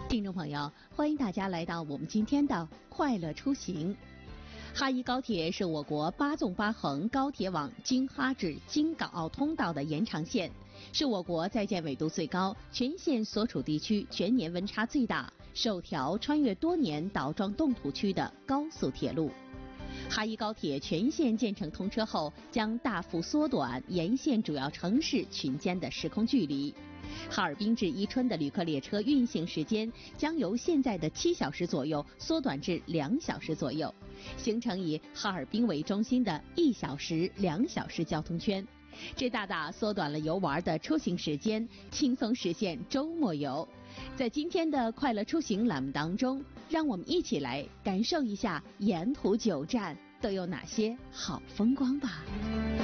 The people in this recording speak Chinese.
听众朋友，欢迎大家来到我们今天的快乐出行。哈伊高铁是我国8纵8横高铁网京哈至京港澳通道的延长线，是我国在建纬度最高、全线所处地区全年温差最大、首条穿越多年岛状冻土区的高速铁路。哈伊高铁全线建成通车后，将大幅缩短沿线主要城市群间的时空距离。哈尔滨至伊春的旅客列车运行时间将由现在的7小时左右缩短至2小时左右，形成以哈尔滨为中心的1小时、2小时交通圈。这大大缩短了游玩的出行时间，轻松实现周末游。在今天的快乐出行栏目当中，让我们一起来感受一下沿途9站都有哪些好风光吧。